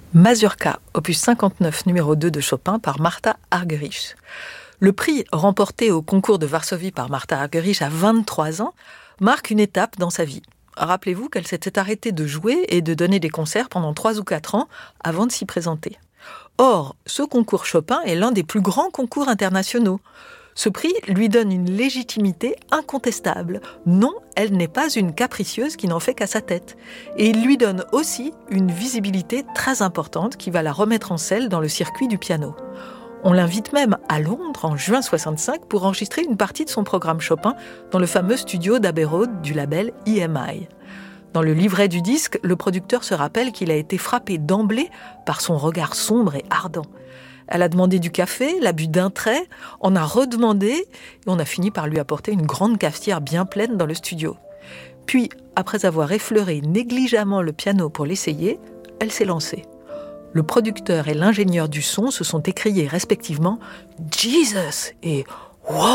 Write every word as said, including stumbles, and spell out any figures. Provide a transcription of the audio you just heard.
Mazurka, opus cinquante-neuf, numéro deux de Chopin par Martha Argerich. Le prix remporté au concours de Varsovie par Martha Argerich à vingt-trois ans marque une étape dans sa vie. Rappelez-vous qu'elle s'était arrêtée de jouer et de donner des concerts pendant trois ou quatre ans avant de s'y présenter. Or, ce concours Chopin est l'un des plus grands concours internationaux. Ce prix lui donne une légitimité incontestable. Non, elle n'est pas une capricieuse qui n'en fait qu'à sa tête. Et il lui donne aussi une visibilité très importante qui va la remettre en selle dans le circuit du piano. On l'invite même à Londres en juin soixante-cinq pour enregistrer une partie de son programme Chopin dans le fameux studio d'Abbey Road du label E M I. Dans le livret du disque, le producteur se rappelle qu'il a été frappé d'emblée par son regard sombre et ardent. Elle a demandé du café, l'a bu d'un trait, en a redemandé et on a fini par lui apporter une grande cafetière bien pleine dans le studio. Puis, après avoir effleuré négligemment le piano pour l'essayer, elle s'est lancée. Le producteur et l'ingénieur du son se sont écriés respectivement « Jesus » et « Wow ».